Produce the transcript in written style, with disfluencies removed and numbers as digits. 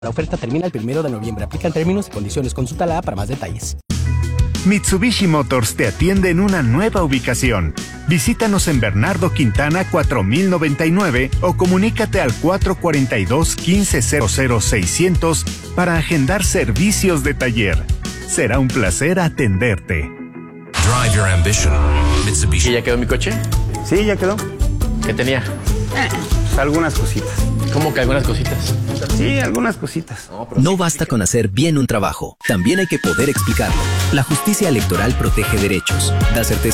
La oferta termina el 1 de noviembre. Aplican términos y condiciones. Consúltala para más detalles. Mitsubishi Motors te atiende en una nueva ubicación. Visítanos en Bernardo Quintana 4099 o comunícate al 442-1500-600 para agendar servicios de taller. Será un placer atenderte. Drive your ambition. Mitsubishi. ¿Y ya quedó mi coche? Sí, ya quedó. ¿Qué tenía? Pues algunas cositas. ¿Cómo que algunas cositas? Sí, algunas cositas. No basta con hacer bien un trabajo, también hay que poder explicarlo. La justicia electoral protege derechos, da certeza